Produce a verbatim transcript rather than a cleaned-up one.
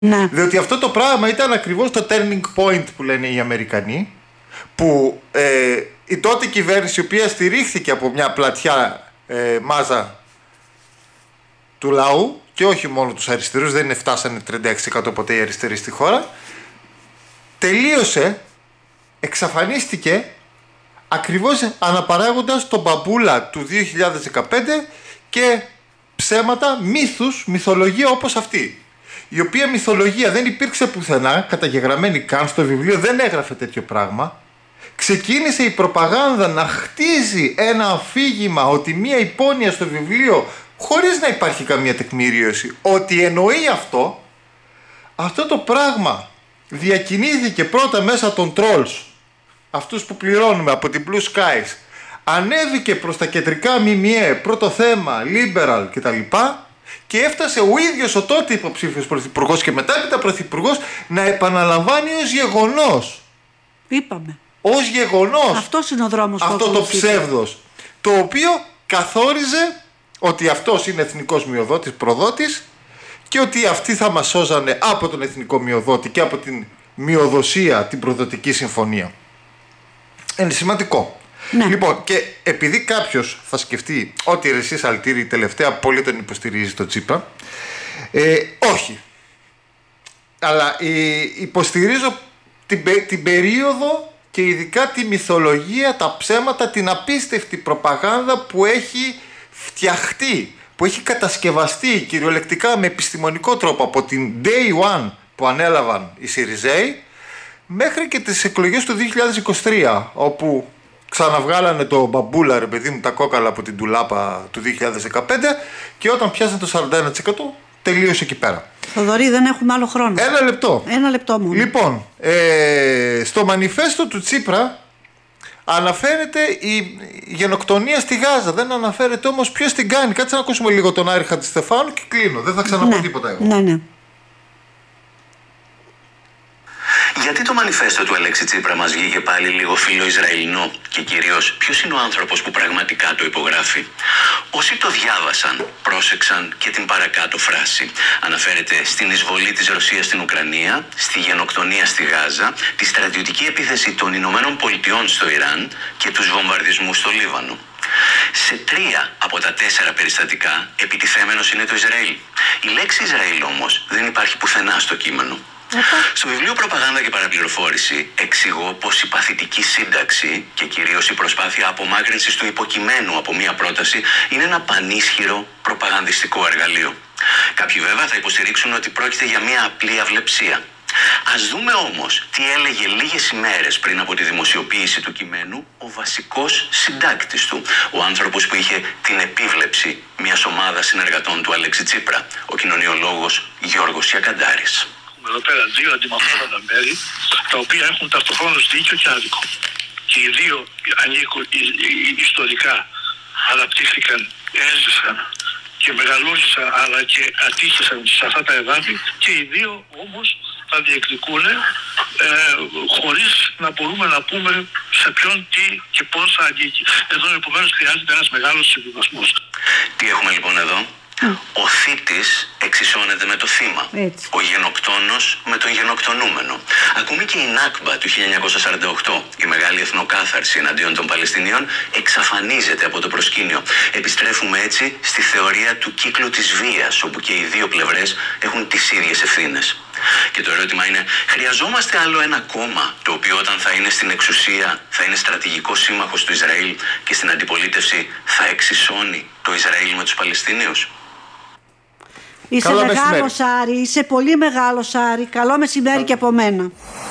Ναι. Διότι αυτό το πράγμα ήταν ακριβώς το turning point που λένε οι Αμερικανοί, που ε, η τότε κυβέρνηση, η οποία στηρίχθηκε από μια πλατιά ε, μάζα του λαού, και όχι μόνο τους αριστερούς, δεν φτάσανε τριάντα έξι τοις εκατό ποτέ οι αριστεροί στη χώρα, τελείωσε, εξαφανίστηκε ακριβώς αναπαράγοντας τον μπαμπούλα του δύο χιλιάδες δεκαπέντε και ψέματα, μύθους, μυθολογία όπως αυτή, η οποία μυθολογία δεν υπήρξε πουθενά, καταγεγραμμένη καν στο βιβλίο, δεν έγραφε τέτοιο πράγμα. Ξεκίνησε η προπαγάνδα να χτίζει ένα αφήγημα ότι μία υπόνοια στο βιβλίο, χωρίς να υπάρχει καμία τεκμηρίωση, ότι εννοεί αυτό. Αυτό το πράγμα διακινήθηκε πρώτα μέσα των trolls, αυτούς που πληρώνουμε από την Blue Skies, ανέβηκε προς τα κεντρικά ΜΜΕ, πρώτο θέμα, liberal κτλ, και έφτασε ο ίδιος ο τότε υποψήφιος πρωθυπουργός και μετά έπειτα πρωθυπουργός να επαναλαμβάνει ως γεγονός. Είπαμε. Ως γεγονός. Αυτός είναι ο δρόμος. Αυτό το ψεύδος, το οποίο καθόριζε ότι αυτός είναι εθνικός μειοδότης, προδότης, και ότι αυτοί θα μας σώζανε από τον εθνικό μειοδότη και από την μειοδοσία, την προδοτική συμφωνία. Είναι σημαντικό. Ναι. Λοιπόν, και επειδή κάποιος θα σκεφτεί ότι εσύ Σαλτήρη τελευταία πολύ τον υποστηρίζει το Τσίπρα, ε, όχι. Αλλά ε, υποστηρίζω την, την περίοδο και ειδικά τη μυθολογία, τα ψέματα, την απίστευτη προπαγάνδα που έχει φτιαχτεί, που έχει κατασκευαστεί κυριολεκτικά με επιστημονικό τρόπο από την day one που ανέλαβαν οι Σιριζέοι μέχρι και τις εκλογές του δύο χιλιάδες είκοσι τρία, όπου ξαναβγάλανε το μπαμπούλα, ρε παιδί μου, τα κόκαλα από την ντουλάπα του δύο χιλιάδες δεκαπέντε, και όταν πιάσανε το σαράντα ένα τοις εκατό τελείωσε εκεί πέρα. Θοδωρή, δεν έχουμε άλλο χρόνο. Ένα λεπτό. Ένα λεπτό μόνο. Λοιπόν, ε, στο μανιφέστο του Τσίπρα αναφέρεται η γενοκτονία στη Γάζα. Δεν αναφέρεται όμως ποιος την κάνει. Κάτσε να ακούσουμε λίγο τον Άρη Χατζηστεφάνου και κλείνω. Δεν θα ξαναπώ ναι. τίποτα εγώ. Ναι, ναι. Γιατί το μανιφέστο του Αλέξη Τσίπρα μας βγήκε πάλι λίγο φιλοϊσραηλινό, και κυρίως ποιος είναι ο άνθρωπος που πραγματικά το υπογράφει? Όσοι το διάβασαν πρόσεξαν και την παρακάτω φράση. Αναφέρεται στην εισβολή της Ρωσίας στην Ουκρανία, στη γενοκτονία στη Γάζα, τη στρατιωτική επίθεση των Ηνωμένων Πολιτειών στο Ιράν και τους βομβαρδισμούς στο Λίβανο. Σε τρία από τα τέσσερα περιστατικά επιτιθέμενος είναι το Ισραήλ. Η λέξη Ισραήλ όμως δεν υπάρχει πουθενά στο κείμενο. Στο βιβλίο «Προπαγάνδα και παραπληροφόρηση» εξηγώ πως η παθητική σύνταξη και κυρίως η προσπάθεια απομάκρυνσης του υποκειμένου από μία πρόταση είναι ένα πανίσχυρο προπαγανδιστικό εργαλείο. Κάποιοι βέβαια θα υποστηρίξουν ότι πρόκειται για μία απλή αυλεψία. Ας δούμε όμως τι έλεγε λίγες ημέρες πριν από τη δημοσιοποίηση του κειμένου ο βασικός συντάκτης του, ο άνθρωπος που είχε την επίβλεψη μιας ομάδας συνεργατών του Αλέξη Τσίπρα, ο κοινωνιολόγος Γιώργος Ιακαντάρης. Εδώ πέρα δύο αντιμαχόμενα μέρη, τα οποία έχουν ταυτοχρόνως δίκιο και άδικο. Και οι δύο ανήκουν ιστορικά, αναπτύχθηκαν, έζησαν και μεγαλούργησαν, αλλά και ατύχησαν σε αυτά τα εδάφη, και οι δύο όμως θα διεκδικούν ε, χωρίς να μπορούμε να πούμε σε ποιον, τι και πώς θα ανήκει. Εδώ επομένως χρειάζεται ένας μεγάλος συμβιβασμός. Τι έχουμε λοιπόν εδώ? Ο θήτης εξισώνεται με το θύμα. Έτσι. Ο γενοκτόνος με τον γενοκτονούμενο. Ακόμη και η Νάκμπα του χίλια εννιακόσια σαράντα οκτώ, η μεγάλη εθνοκάθαρση εναντίον των Παλαιστινίων, εξαφανίζεται από το προσκήνιο. Επιστρέφουμε έτσι στη θεωρία του κύκλου της βίας, όπου και οι δύο πλευρές έχουν τις ίδιες ευθύνες. Και το ερώτημα είναι, χρειαζόμαστε άλλο ένα κόμμα το οποίο όταν θα είναι στην εξουσία θα είναι στρατηγικός σύμμαχος του Ισραήλ και στην αντιπολίτευση θα εξισώνει το Ισραήλ με τους Παλαιστινίους? Είσαι μεγάλος Άρη, είσαι πολύ μεγάλος Άρη. Καλό μεσημέρι και από μένα.